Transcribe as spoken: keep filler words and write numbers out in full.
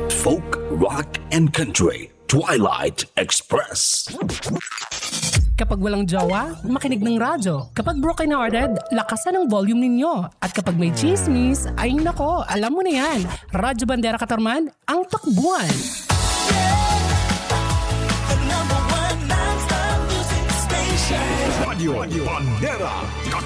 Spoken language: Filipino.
folk, rock, and country. Twilight Express. Kapag walang jowa, makinig ng radyo. Kapag broken-hearted, lakasan ang volume ninyo. At kapag may chismis, ay nako, alam mo na yan. Radyo Bandera Katarman, ang takbuhan. Radio Bandera